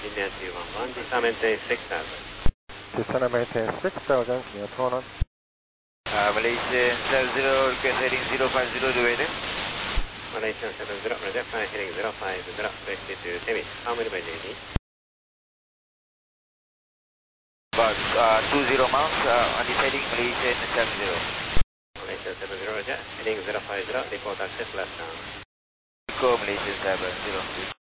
India 211, descend maintain 6000. Descend and maintain 6000, near Tonan. Malaysia 70, request heading 050 to Wayne. Malaysia 70, roger, fly heading 050, request to Temis. How many miles do you need? About 20 miles, on this heading Malaysia 70. Malaysia 70, roger, heading 050, report access last down. Echo Malaysia 70.